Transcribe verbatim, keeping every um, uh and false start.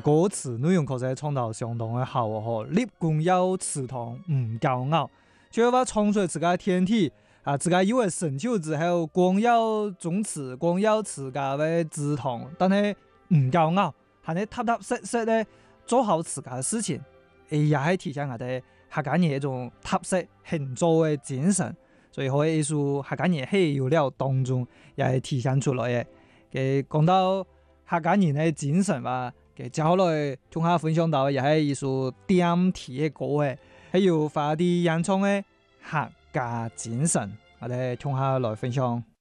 歌詞內容確實創造相當嘅好哦，立功要祠堂唔驕傲，就話創出自家天地啊，自家以為成就之後，光耀宗祠，光耀自家嘅祠堂，但係唔驕傲，係你踏踏實實咧做好自家嘅事情，誒也係體現我哋客家人一種踏實勤做嘅精神，所以可以藝術客家人係有了當中也係體現出來嘅。嘅講到客家人嘅精神話，嘅接下來同下分享到也係一首點題嘅歌嘅，係由花地演唱嘅客家精神，我哋同下來分享。